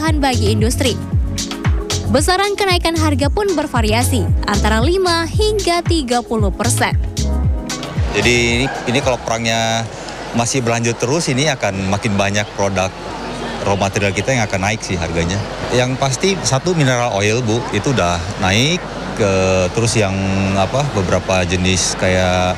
bahan bagi industri. Besaran kenaikan harga pun bervariasi, antara 5 hingga 30%. Jadi ini kalau perangnya masih berlanjut terus, ini akan makin banyak produk raw material kita yang akan naik sih harganya. Yang pasti satu mineral oil Bu, itu udah naik. Terus yang beberapa jenis kayak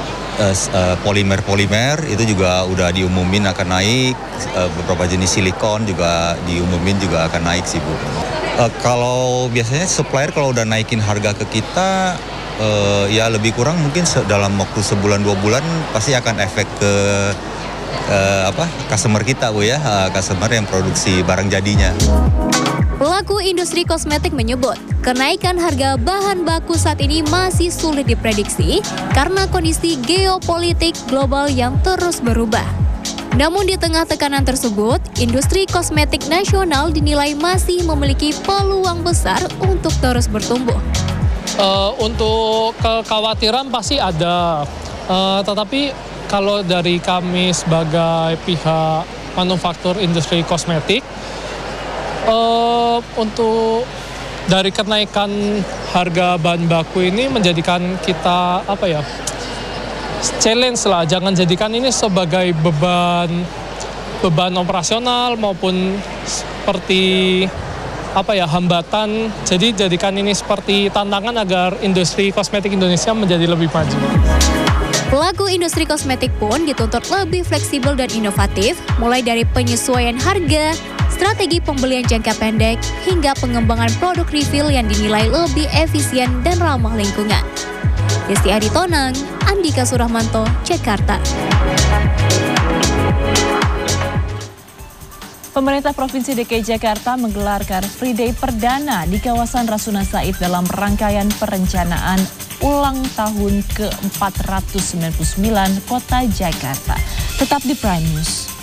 polimer itu juga udah diumumin akan naik. Beberapa jenis silikon juga diumumin juga akan naik sih Bu. Kalau biasanya supplier kalau udah naikin harga ke kita, ya lebih kurang mungkin dalam waktu sebulan 2 bulan pasti akan efek ke customer kita Bu ya, customer yang produksi barang jadinya. Pelaku industri kosmetik menyebut, kenaikan harga bahan baku saat ini masih sulit diprediksi karena kondisi geopolitik global yang terus berubah. Namun di tengah tekanan tersebut, industri kosmetik nasional dinilai masih memiliki peluang besar untuk terus bertumbuh. Untuk kekhawatiran pasti ada, tetapi kalau dari kami sebagai pihak manufaktur industri kosmetik, untuk dari kenaikan harga bahan baku ini menjadikan kita challenge lah, jangan jadikan ini sebagai beban operasional maupun seperti hambatan. Jadi jadikan ini seperti tantangan agar industri kosmetik Indonesia menjadi lebih maju. Pelaku industri kosmetik pun dituntut lebih fleksibel dan inovatif, mulai dari penyesuaian harga, strategi pembelian jangka pendek, hingga pengembangan produk refill yang dinilai lebih efisien dan ramah lingkungan. Desti Aritonang, Andika Suramanto, Jakarta. Pemerintah Provinsi DKI Jakarta menggelar Car Free Day perdana di kawasan Rasuna Said dalam rangkaian perencanaan ulang tahun ke-499 Kota Jakarta. Tetap di Prime News.